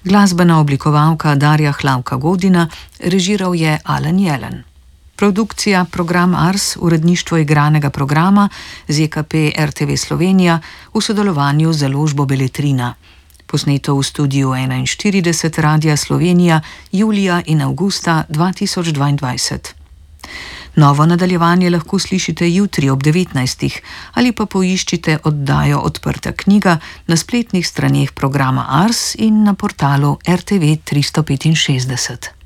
Glasbena oblikovalka Darja Hlavka-Godina, režiral je Alen Jelen. Produkcija Program Ars, uredništvo igranega programa ZKP RTV Slovenija v sodelovanju z založbo Beletrina. Posneto v studiu 41 Radia Slovenija julija in avgusta 2022. Novo nadaljevanje lahko slišite jutri ob 19. ali pa poiščite oddajo Odprta knjiga na spletnih straneh programa Ars in na portalu RTV 365.